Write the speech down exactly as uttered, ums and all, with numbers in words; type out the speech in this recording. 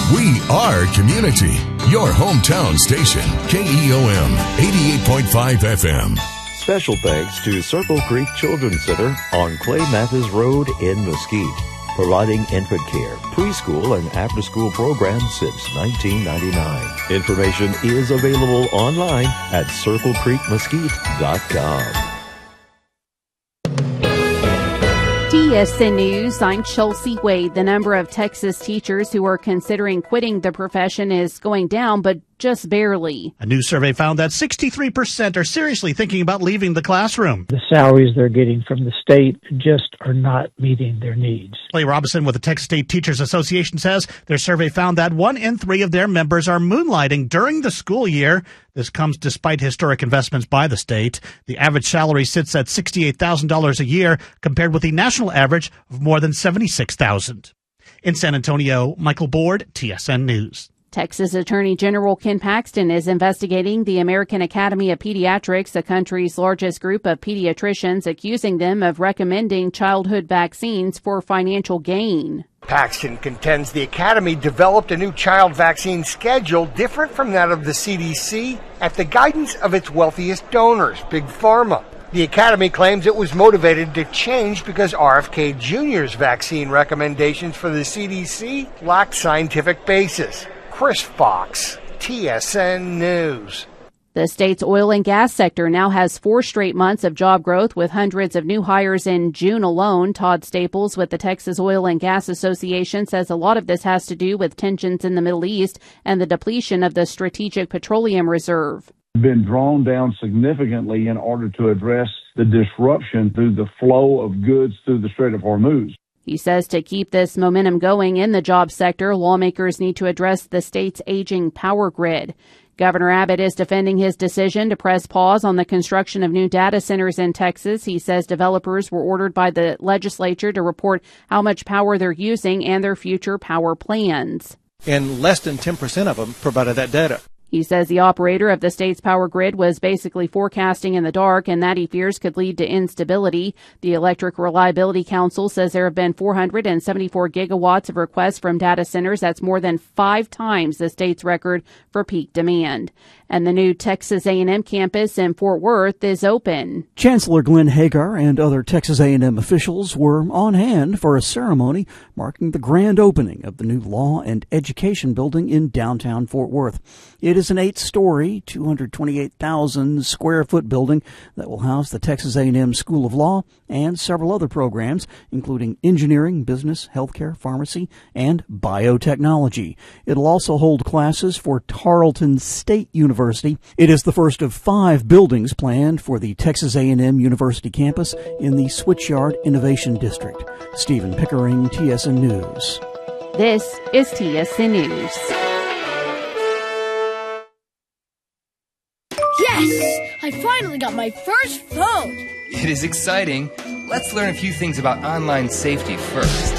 We are community. Your hometown station, K E O M, eighty-eight point five F M. Special thanks to Circle Creek Children's Center on Clay Mathis Road in Mesquite, providing infant care, preschool, and after-school programs since nineteen ninety-nine. Information is available online at circle creek mesquite dot com. T S N News, I'm Chelsea Wade. The number of Texas teachers who are considering quitting the profession is going down, but just barely. A new survey found that sixty-three percent are seriously thinking about leaving the classroom. The salaries they're getting from the state just are not meeting their needs. Clay Robinson with the Texas State Teachers Association says their survey found that one in three of their members are moonlighting during the school year. This comes despite historic investments by the state. The average salary sits at sixty-eight thousand dollars a year compared with the national average of more than seventy-six thousand dollars. In San Antonio, Michael Board, T S N News. Texas Attorney General Ken Paxton is investigating the American Academy of Pediatrics, the country's largest group of pediatricians, accusing them of recommending childhood vaccines for financial gain. Paxton contends the Academy developed a new child vaccine schedule different from that of the C D C at the guidance of its wealthiest donors, Big Pharma. The Academy claims it was motivated to change because R F K Junior's vaccine recommendations for the C D C lacked scientific basis. Chris Fox, T S N News. The state's oil and gas sector now has four straight months of job growth with hundreds of new hires in June alone. Todd Staples with the Texas Oil and Gas Association says a lot of this has to do with tensions in the Middle East and the depletion of the Strategic Petroleum Reserve. Been drawn down significantly in order to address the disruption through the flow of goods through the Strait of Hormuz. He says to keep this momentum going in the job sector, lawmakers need to address the state's aging power grid. Governor Abbott is defending his decision to press pause on the construction of new data centers in Texas. He says developers were ordered by the legislature to report how much power they're using and their future power plans. And less than ten percent of them provided that data. He says the operator of the state's power grid was basically forecasting in the dark, and that he fears could lead to instability. The Electric Reliability Council says there have been four hundred seventy-four gigawatts of requests from data centers. That's more than five times the state's record for peak demand. And the new Texas A and M campus in Fort Worth is open. Chancellor Glenn Hagar and other Texas A and M officials were on hand for a ceremony marking the grand opening of the new Law and Education building in downtown Fort Worth. It is an eight-story, two hundred twenty-eight thousand square foot building that will house the Texas A and M School of Law and several other programs, including engineering, business, healthcare, pharmacy, and biotechnology. It'll also hold classes for Tarleton State University. It is the first of five buildings planned for the Texas A and M University campus in the Switchyard Innovation District. Stephen Pickering, T S N News. This is T S N News. Yes! I finally got my first phone! It is exciting. Let's learn a few things about online safety first.